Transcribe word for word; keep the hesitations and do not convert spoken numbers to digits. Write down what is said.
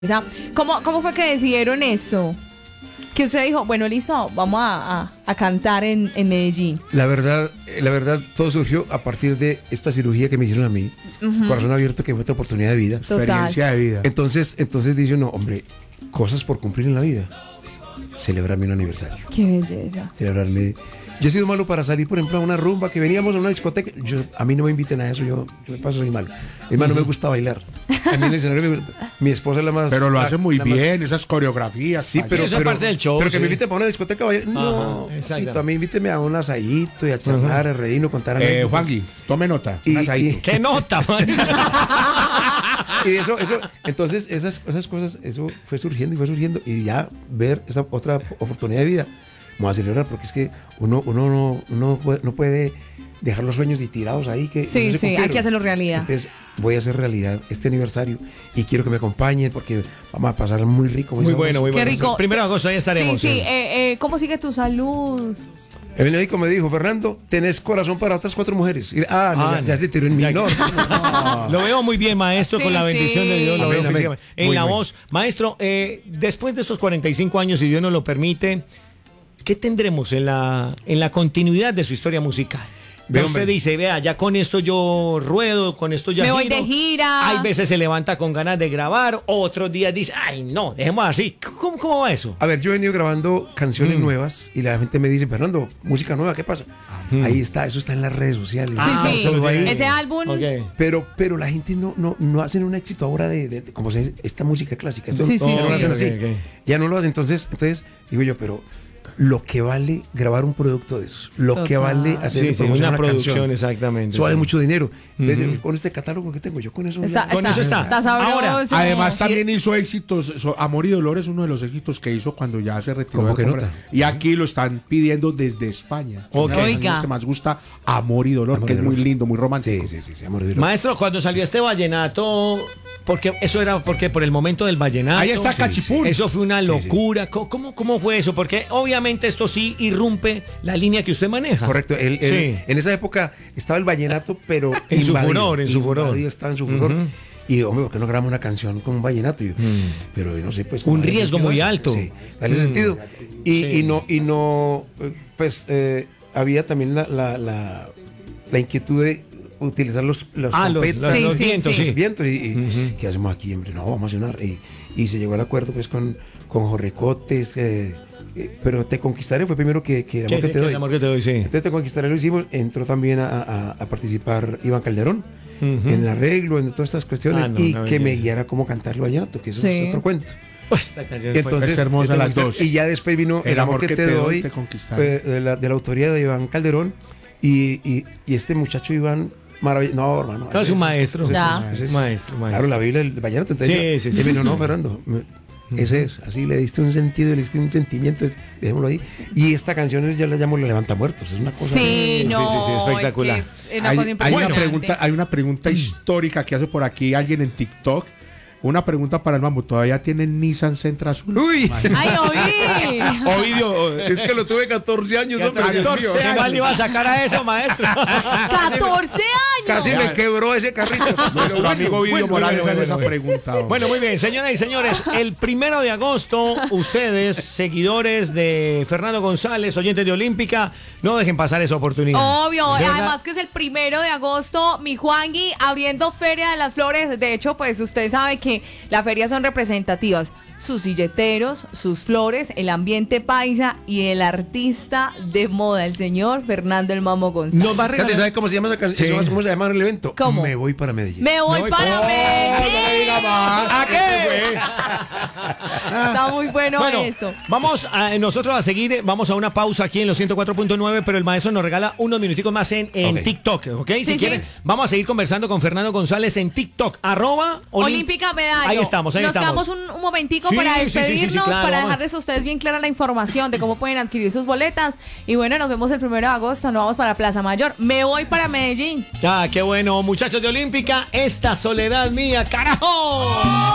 Esa- ¿Cómo, ¿Cómo fue que decidieron eso? Que usted dijo, bueno, listo, vamos a, a, a cantar en, en Medellín. La verdad, la verdad, todo surgió a partir de esta cirugía que me hicieron a mí, Ujú. corazón abierto, que fue otra oportunidad de vida. Total. Experiencia de vida. Entonces, entonces dice uno, hombre, cosas por cumplir en la vida. Celebrarme un aniversario. Qué belleza. Celebrarme. Yo he sido malo para salir, por ejemplo, a una rumba, que veníamos a una discoteca. Yo, a mí no me inviten a eso, yo, yo me paso, soy malo. Mi hermano, me gusta bailar. A mí en el escenario, me- mi esposa es la más... Pero lo la- hace muy la más- bien, esas coreografías. Sí, pero, eso es pero, parte del show, pero que sí. me invite para una discoteca a bailar. No, Ajá, exacto. y también invíteme a un asadito y a charlar, a reírnos, contar Eh, anécdotas. Juangui, tome nota. Y- un asadito. y- ¡Qué nota, maestro! Y eso, eso, entonces esas, esas cosas, eso fue surgiendo y fue surgiendo y ya ver esa otra oportunidad de vida, vamos a celebrar, porque es que uno, uno no, uno puede, no puede dejar los sueños y tirados ahí que Sí, no se sí, hay cumplieron. que hacerlo realidad. Entonces voy a hacer realidad este aniversario y quiero que me acompañen porque vamos a pasar muy rico. Muy bueno, muy Qué bueno. rico. Primero de agosto ahí estaremos. Sí, sí. sí. Eh, eh, ¿Cómo sigue tu salud? El médico me dijo, Fernando, tenés corazón para otras cuatro mujeres. Y, ah, no, Ah, ya, no. ya se tiró en mí. Ya- No, no, no. Lo veo muy bien, maestro, Sí, con la bendición sí. de Dios. Lo Amén, veo amén. físicamente. En Muy la bien. voz. Maestro, eh, después de estos cuarenta y cinco años, si Dios nos lo permite, ¿qué tendremos en la, en la continuidad de su historia musical? Ve, Ya usted hombre. dice, vea, ya con esto yo ruedo, con esto ya Me voy giro. de gira. Hay veces se levanta con ganas de grabar, otros días dice, ay, no, dejemos así. ¿Cómo, cómo va eso? A ver, yo he venido grabando canciones Mm. nuevas y la gente me dice, Fernando, música nueva, ¿qué pasa? Ahí está, eso está en las redes sociales. Sí, Ah, sí. Todo ahí. Ese álbum. Ok. Pero, pero la gente no, no, no hacen un éxito ahora de, de- de- como se dice, esta música clásica. Esto Sí, no, sí, no lo sí. hacen Ok, así. ok. Ya no lo hacen. Entonces, entonces digo yo, pero lo que vale grabar un producto de esos, lo que Total. vale hacer Sí, sí, promocionar una producción, canción, exactamente. eso vale sí. mucho dinero. Entonces, Ujú. yo, con este catálogo que tengo, yo con eso. Está, ya- Con eso está. Está sabroso. Ahora, Además, Sí. también hizo éxitos. so- Amor y Dolor es uno de los éxitos que hizo cuando ya se retiró. ¿Cómo de que compra. nota? Y aquí lo están pidiendo desde España. Ok. Una de las Oiga. canciones que más gusta, Amor y Dolor, Amor que y es Dolor. muy lindo, muy romántico. Sí, sí, sí, sí, amor de Dios. Maestro, cuando salió este vallenato, porque eso era porque por el momento del vallenato. Ahí está Sí, Cachipún. Eso fue una Sí, sí. locura. ¿Cómo, cómo, cómo fue eso? Porque obviamente esto sí irrumpe la línea que usted maneja. Correcto. él- él- Sí. En esa época estaba el vallenato, pero En su invadido, furor, en su invadido, furor. estaba en su furor. Ujú. Y, hombre, ¿por qué no grabamos una canción con un vallenato? Y yo, pero yo no sé, pues... Un ¿cómo darle riesgo sentido a muy eso? alto. Sí, darle Mm. sentido. Y, Sí. y no, y no, eh, pues, eh, había también la, la, la, la inquietud de utilizar los, los Ah, los, trompetas, los- Sí, los sí, vientos, sí. sí. los vientos. Y, y, Ujú. ¿qué hacemos aquí, hombre? No, vamos a cenar. Y, y se llegó al acuerdo, pues, con, con Jorrecotes, eh, eh, pero Te Conquistaré fue primero que, que ¿Qué Amor que sí, te qué doy. amor que te doy, sí. Entonces Te Conquistaré lo hicimos, entró también a, a- a participar Iván Calderón Ujú. en el arreglo, en todas estas cuestiones, Ah, no, y una que me belleza. guiara cómo cantar el vallenato, que eso Sí. es otro cuento. Esta canción fue- Entonces, es hermosa Te las Conquistaré, dos. y ya después vino El, amor, que, te, doy, Te Conquistaré. eh, de, la, de la autoría de Iván Calderón, y, y, y este muchacho Iván, maravilloso. No, hermano. No, es ese un maestro. ese Ya. ese es- Maestro, maestro. Claro, la Biblia del vallenato. Entonces Sí, yo- sí, sí. y vino, no, Fernando, me- ese es, así le diste un sentido, le diste un sentimiento, es- dejémoslo ahí. Y esta canción es- yo la llamo Los Levantamuertos, es una cosa... Sí, Sí, no. sí, sí, espectacular. Es, que es una Hay, cosa hay impresionante. una pregunta, hay una pregunta histórica que hace por aquí alguien en TikTok. Una pregunta para el Mambo. ¿Todavía tienen Nissan Sentra Azul? ¡Uy! ¡Ay, oí! Ovidio, Es que lo tuve catorce años, hombre, Dios mío. catorce ¿Qué mal le iba a sacar a eso, maestro? ¡catorce años! Casi me quebró ese carrito. Nuestro amigo Ovidio bueno, Morales bueno, hace esa bueno, pregunta. hombre. Bueno, muy bien, señoras y señores, el primero de agosto, ustedes, seguidores de Fernando González, oyentes de Olímpica, no dejen pasar esa oportunidad. Obvio, ¿Verdad? además que es el primero de agosto, mi Juangui abriendo Feria de las Flores. De hecho, pues usted sabe que las ferias son representativas. Sus silleteros, sus flores, el ambiente paisa y el artista de moda, el señor Fernando el Mamo González. Nos va a Fíjate, regalar. ¿sabes cómo se llama esa canción? Sí. ¿Cómo se llama el evento? ¿Cómo? Me voy para Medellín. Me voy Me voy para para- Medellín. ¿A qué? Está muy bueno, Bueno, esto. vamos a, nosotros a seguir, eh, vamos a una pausa aquí en los ciento cuatro punto nueve, pero el maestro nos regala unos minuticos más en, en Ok. TikTok, ¿ok? Si Sí, quieren, sí. vamos a seguir conversando con Fernando González en TikTok, arroba Olim- Olímpica Medallo. Ahí estamos, ahí Nos estamos. quedamos un, un momentico Sí, para sí, sí, sí, sí, despedirnos, claro, para vamos. dejarles a ustedes bien clara la información de cómo pueden adquirir sus boletas. Y bueno, nos vemos el primero de agosto, nos vamos para Plaza Mayor. Me voy para Medellín. Ah, qué bueno, muchachos de Olímpica, esta soledad mía, carajo.